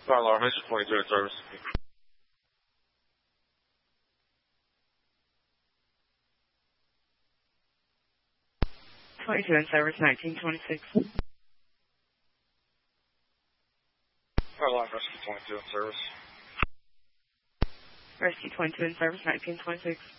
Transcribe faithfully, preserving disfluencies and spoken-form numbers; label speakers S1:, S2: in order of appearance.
S1: Fire alarm, Rescue twenty-two in service.
S2: twenty-two in service, nineteen twenty-six.
S1: Fire alarm, Rescue twenty-two in service.
S2: Rescue twenty-two in service, nineteen twenty-six.